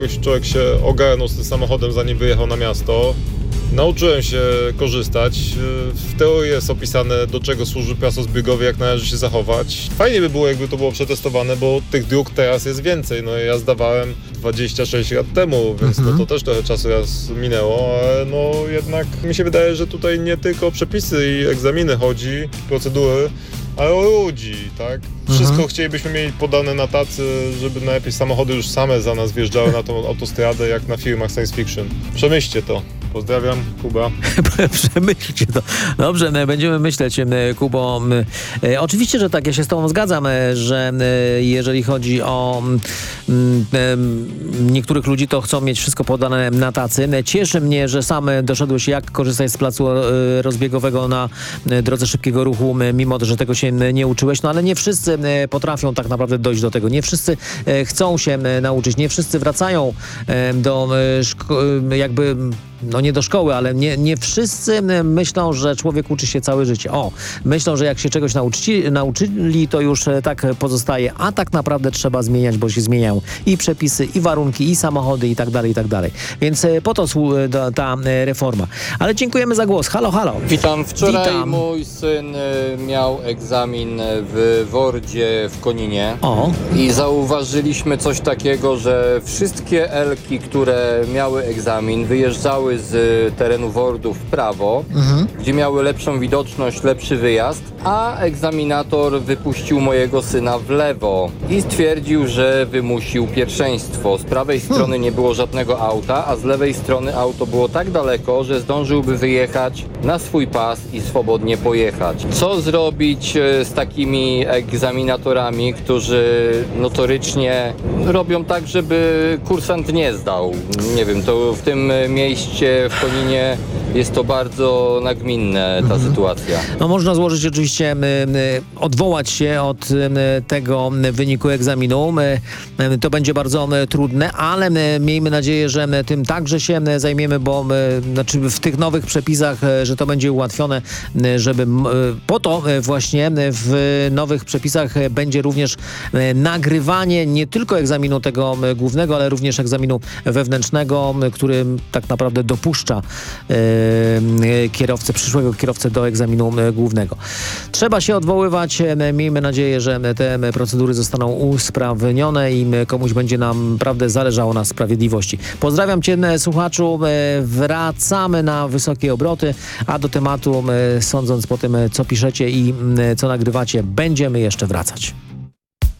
Człowiek się ogarnął z tym samochodem, zanim wyjechał na miasto. Nauczyłem się korzystać. W teorii jest opisane, do czego służy praso zbiegowy, jak należy się zachować. Fajnie by było, jakby to było przetestowane, bo tych dróg teraz jest więcej. No ja zdawałem 26 lat temu, więc to też trochę czasu raz minęło, ale no jednak mi się wydaje, że tutaj nie tylko o przepisy i egzaminy chodzi, procedury, ale o ludzi, tak? Wszystko chcielibyśmy mieć podane na tacy, żeby najlepiej samochody już same za nas wjeżdżały na tą autostradę, jak na filmach science fiction. Przemyślcie to. Pozdrawiam, Kuba. Przemyślcie to. Dobrze, będziemy myśleć, Kubo. Oczywiście, że tak, ja się z tobą zgadzam, że jeżeli chodzi o niektórych ludzi, to chcą mieć wszystko podane na tacy. Cieszy mnie, że sam doszedłeś, jak korzystać z placu rozbiegowego na drodze szybkiego ruchu, mimo że tego się nie uczyłeś. No ale nie wszyscy potrafią tak naprawdę dojść do tego. Nie wszyscy chcą się nauczyć. Nie wszyscy wracają do jakby... No nie do szkoły, ale nie wszyscy myślą, że człowiek uczy się całe życie. Myślą, że jak się czegoś nauczyli, to już tak pozostaje, a tak naprawdę trzeba zmieniać, bo się zmieniają i przepisy, i warunki, i samochody, i tak dalej, i tak dalej. Więc po to ta reforma. Ale dziękujemy za głos. Halo, halo. Witam. Wczoraj mój syn miał egzamin w Wordzie w Koninie i zauważyliśmy coś takiego, że wszystkie Elki, które miały egzamin, wyjeżdżały z terenu Wordu w prawo, gdzie miały lepszą widoczność, lepszy wyjazd, a egzaminator wypuścił mojego syna w lewo i stwierdził, że wymusił pierwszeństwo. Z prawej strony nie było żadnego auta, a z lewej strony auto było tak daleko, że zdążyłby wyjechać na swój pas i swobodnie pojechać. Co zrobić z takimi egzaminatorami, którzy notorycznie robią tak, żeby kursant nie zdał? Nie wiem, to w tym mieście w Koninie jest to bardzo nagminne, ta sytuacja. No można złożyć oczywiście, odwołać się od tego wyniku egzaminu. To będzie bardzo trudne, ale miejmy nadzieję, że tym także się zajmiemy, bo znaczy w tych nowych przepisach, że to będzie ułatwione, żeby po to właśnie w nowych przepisach będzie również nagrywanie nie tylko egzaminu tego głównego, ale również egzaminu wewnętrznego, który tak naprawdę dopuszcza przyszłego kierowcę do egzaminu głównego. Trzeba się odwoływać. Miejmy nadzieję, że te procedury zostaną usprawnione i komuś będzie naprawdę zależało na sprawiedliwości. Pozdrawiam cię, słuchaczu. Wracamy na wysokie obroty, a do tematu, sądząc po tym, co piszecie i co nagrywacie, będziemy jeszcze wracać.